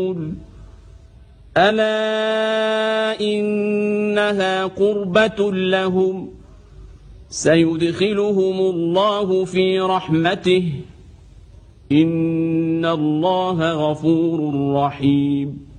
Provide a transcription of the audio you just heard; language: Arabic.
ألا إنها قربة لهم سيدخلهم الله في رحمته إن الله غفور رحيم.